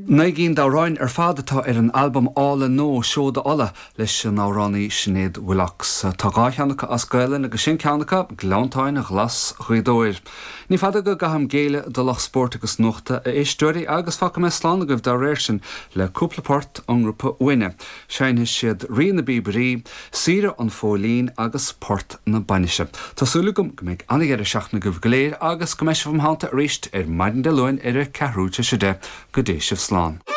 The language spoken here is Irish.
Naigín dáráin fadatá an album ála nó seóda ala leis sin áránaí Sinéad Willox. Tá gáithanacha as gaile agus sin ceannacha gleantáin a glas chuidóir. Ní fada go gaham géile do lech sport agus nuachta a éistúirí agus faca me slán agah dá réir sin le cúplaport an grúpa uine. Sein is siad rion na bíbarí, sire an fólín agus port na bainise. Tásúlagum go méid anigéir seachna go bhgléir agus go meisi fam háanta ríist maidin de luin ar a cehrúte siide go déisih slán.